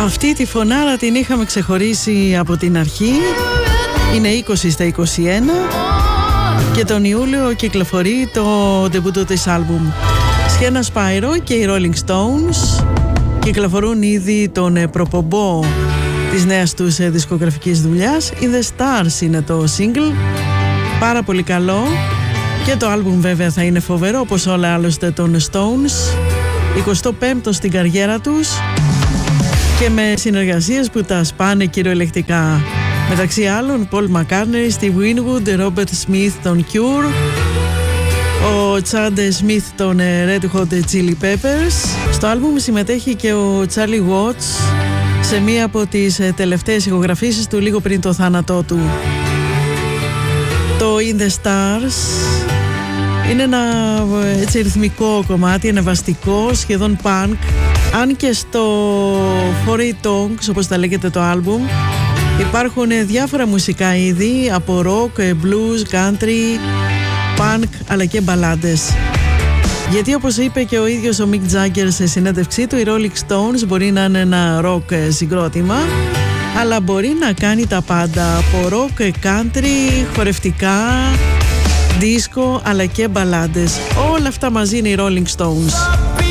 Αυτή τη φωνάρα την είχαμε ξεχωρίσει από την αρχή. Είναι 20 στα 21 και τον Ιούλιο κυκλοφορεί το ντεμπούτο της άλμπουμ. Σκένα Σπάιρο και οι Rolling Stones κυκλοφορούν ήδη τον προπομπό της νέας τους δισκογραφικής δουλειάς. In the Stars είναι το single, πάρα πολύ καλό, και το άλμπουμ βέβαια θα είναι φοβερό όπως όλα άλλωστε των Stones. 25ο στην καριέρα τους και με συνεργασίες που τα σπάνε κυριολεκτικά. Μεταξύ άλλων Paul McCartney, Steve Winwood, Robert Smith των Cure, ο Chad Smith των Red Hot Chili Peppers. Στο άλμπουμ συμμετέχει και ο Charlie Watts σε μία από τις τελευταίες ηχογραφήσεις του λίγο πριν το θάνατό του. Το In the Stars είναι ένα έτσι ρυθμικό κομμάτι, ανεβαστικό, σχεδόν punk, αν και στο Four Tongues, όπως τα λέγεται το άλμπουμ, υπάρχουν διάφορα μουσικά είδη από rock, blues, country, punk αλλά και μπαλάντες. Γιατί όπως είπε και ο ίδιος ο Mick Jagger σε συνέντευξή του, οι Rolling Stones μπορεί να είναι ένα rock συγκρότημα, αλλά μπορεί να κάνει τα πάντα, από rock, country, χορευτικά, disco αλλά και μπαλάντες. Όλα αυτά μαζί είναι οι Rolling Stones.